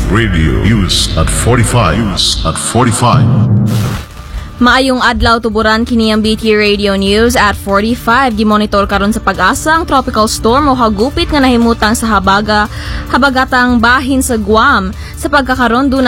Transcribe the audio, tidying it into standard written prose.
Radio. News at 45. News at 45. Maayong adlaw tuburan kini ang BT Radio News at 45. Gimonitor karon sa pag-asa ang tropical storm o hagupit nga nahimutang sa habagatang bahin sa Guam. Sa pagkakaron